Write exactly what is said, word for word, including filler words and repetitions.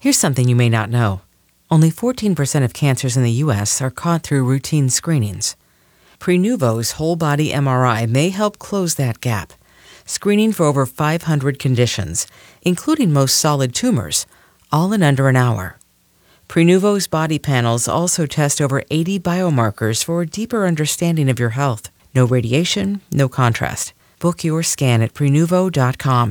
Here's something you may not know. Only fourteen percent of cancers in the U S are caught through routine screenings. Prenuvo's whole-body M R I may help close that gap, screening for over five hundred conditions, including most solid tumors, all in under an hour. Prenuvo's body panels also test over eighty biomarkers for a deeper understanding of your health. No radiation, no contrast. Book your scan at prenuvo dot com.